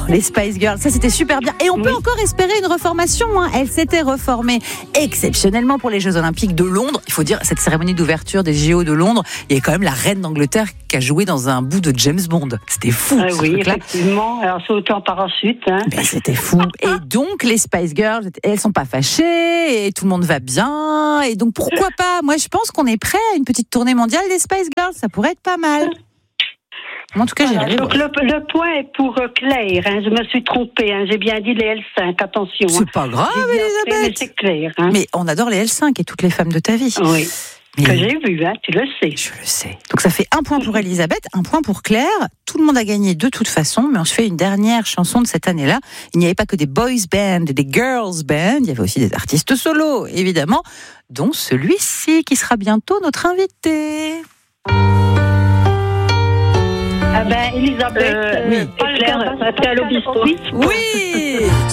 les Spice Girls, ça c'était super bien. Et on peut encore espérer une reformation. Elle s'était reformée exceptionnellement pour les Jeux Olympiques de Londres. Il faut dire, cette cérémonie d'ouverture des JO de Londres, il y a quand même la reine d'Angleterre qui a joué dans un bout de James Bond. C'était fou. Oui, effectivement. Alors sauter en parachute. Ben, c'était fou. Et donc les Spice Girls, elles sont pas fâchées et tout le monde va bien. Et donc pourquoi pas? Moi je pense qu'on est prêt à une petite tournée mondiale des Spice Girls. Ça pourrait être pas mal. En tout cas, j'ai donc le point est pour Claire. Je me suis trompée. J'ai bien dit les L5. Attention. C'est pas grave, Elisabeth. Mais c'est clair. Mais on adore les L5 et toutes les femmes de ta vie. Oui. Mais que j'ai vu, tu le sais. Je le sais. Donc ça fait 1 point pour Elisabeth, 1 point pour Claire. Tout le monde a gagné de toute façon, mais on se fait une dernière chanson de cette année-là. Il n'y avait pas que des boys bands et des girls bands, il y avait aussi des artistes solos, évidemment, dont celui-ci qui sera bientôt notre invité. Elisabeth, oui. Claire, Pascal Obispo. Oui.